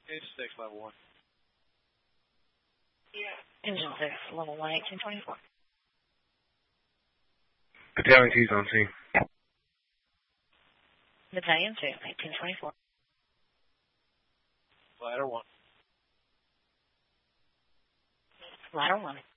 Engine 6, level 1. Engine 6, level 1, 1824. Battalion 2's on scene. Battalion 2, 1824. Ladder 1. Ladder 1.